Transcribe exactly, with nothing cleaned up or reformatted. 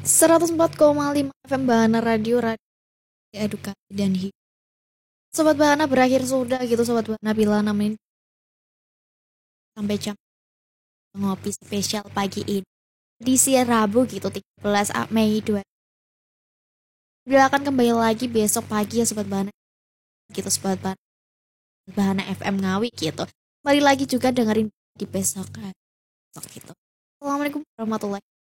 seratus empat koma lima F M Bahana Radio, Radio Edukasi dan Hidup. Sobat Bahana berakhir sudah gitu Sobat Bahana, bila nemenin sampai jam ngopi spesial pagi ini di siang Rabu gitu tiga belas Mei dua. Bila akan kembali lagi besok pagi ya Sobat Bahana gitu Sobat Bahana, Bahana F M Ngawi gitu. Mari lagi juga dengerin di besok kan besok gitu. Assalamualaikum warahmatullahi